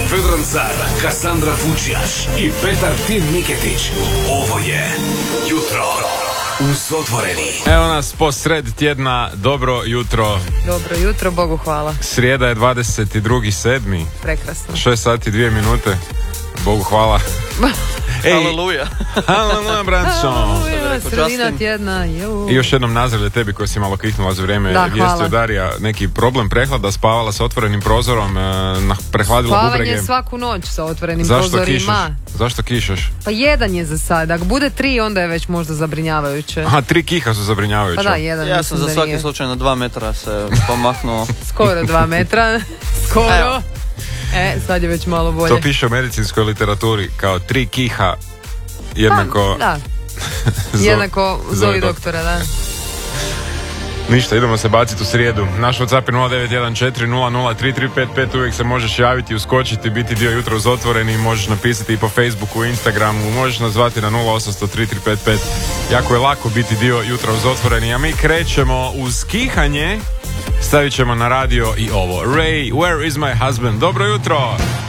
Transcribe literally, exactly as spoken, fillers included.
Vedran Car, Kassandra Fučijaš i Petar Tim Miketić. Ovo je Jutro uz Otvoreni. Evo nas po sred tjedna, dobro jutro. Dobro jutro, Bogu hvala. Srijeda je dvadeset drugi sedmi Prekrasno. šest sati dvije minute. Bogu hvala. Haleluja. Haleluja, braćo. Haleluja, sredina tjedna. Ju. I još jednom nazdravlje tebi koji si malo kihnula za vrijeme Da, vijesti hvala. od Darija. Neki problem prehlada, spavala sa otvorenim prozorom, e, na- prehladila Spavanje bubrege. svaku noć sa otvorenim Zašto prozorima. kišaš? Zašto kišaš? Pa jedan je za sad. Ako bude tri, onda je već možda zabrinjavajuće. Aha, tri kiha su zabrinjavajuće. Pa da, jedan. Ja mislim sam za da svaki nije. slučaj na dva metra se pomaknuo. Skoro dva metra. Skoro. Evo. E, sad je već malo bolje. To piše u medicinskoj literaturi kao tri kiha jednako... Pa, da. zo- Jednako zovi zovi doktor. doktora, da. Ništa, idemo se baciti u srijedu. Naš WhatsApp je nula devet jedan četiri nula nula tri tri pet pet. Uvijek se možeš javiti, uskočiti, biti dio Jutra uz Otvoreni. Možeš napisati i po Facebooku, Instagramu. Možeš nas zvati na nula osam nula nula tri tri pet pet. Jako je lako biti dio Jutra uz Otvoreni. A mi krećemo uz kihanje. Stavit ćemo na radio i ovo. Ray, where is my husband? Dobro jutro!